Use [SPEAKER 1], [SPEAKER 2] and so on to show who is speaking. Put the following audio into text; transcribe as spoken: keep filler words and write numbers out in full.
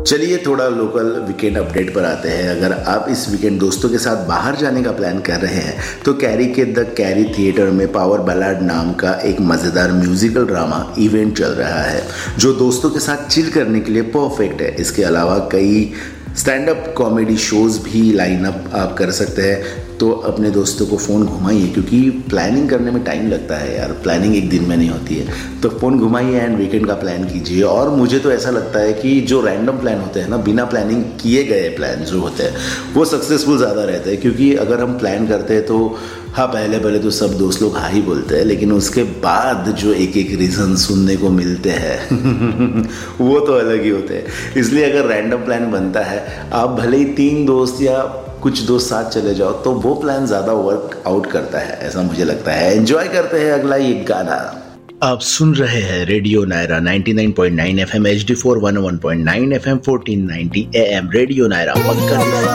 [SPEAKER 1] चलिए थोड़ा local weekend update पर आते हैं। अगर आप इस वीकेंड दोस्तों के साथ बाहर जाने का प्लान कर रहे हैं तो कैरी के द कैरी थिएटर में पावर बैलाड नाम का एक मज़ेदार म्यूजिकल ड्रामा इवेंट चल रहा है जो दोस्तों के साथ चिल करने के लिए परफेक्ट है। इसके अलावा कई स्टैंड अप कॉमेडी शोज़ भी लाइन अप आप कर सकते हैं। तो अपने दोस्तों को फ़ोन घुमाइए, क्योंकि प्लानिंग करने में टाइम लगता है यार, प्लानिंग एक दिन में नहीं होती है। तो फ़ोन घुमाइए एंड वीकेंड का प्लान कीजिए। और मुझे तो ऐसा लगता है कि जो रैंडम प्लान होते हैं ना, बिना प्लानिंग किए गए प्लान जो होते हैं वो सक्सेसफुल ज़्यादा रहते हैं। क्योंकि अगर हम प्लान करते हैं तो हाँ, पहले पहले तो सब दोस्त लोग हाँ ही बोलते हैं, लेकिन उसके बाद जो एक एक रीज़न सुनने को मिलते हैं वो तो अलग ही होते हैं। इसलिए अगर रैंडम प्लान बनता है, आप भले ही तीन दोस्त या कुछ दोस्त साथ चले जाओ, तो वो प्लान ज़्यादा वर्क आउट करता है, ऐसा मुझे लगता है। एंजॉय करते हैं अगला ये गाना। आप सुन रहे हैं radio Naira ninety nine point nine FM, H D four one one point nine FM, fourteen ninety am. Radio Naira